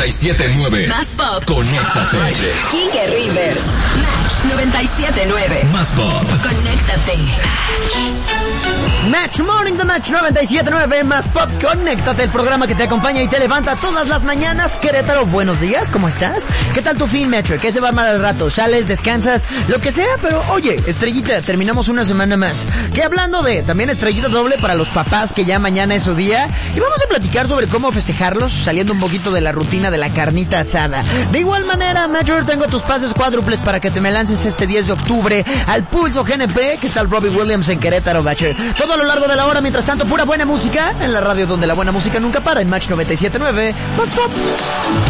97.9. Más pop. Conéctate. Kike Rivers. Match 97.9. Más pop. Conéctate. Match Morning de Match 97.9. Más pop. Conéctate, el programa que te acompaña y te levanta todas las mañanas. Querétaro, buenos días, ¿cómo estás? ¿Qué tal tu fin, Metro? ¿Qué se va a armar al rato? ¿Sales, descansas? Lo que sea, pero oye, estrellita, terminamos una semana más. Que hablando de, también estrellita doble para los papás, que ya mañana es su día. Y vamos a platicar sobre cómo festejarlos, saliendo un poquito de la rutina de la carnita asada. De igual manera, Metro, tengo tus pases cuádruples para que te me lances este 10 de octubre al Pulso GNP. ¿Qué tal Robbie Williams en Querétaro, Batcher? Todo a lo largo de la hora, mientras tanto, pura buena música en la radio donde la buena música nunca para, en Match 97.9. Más pop.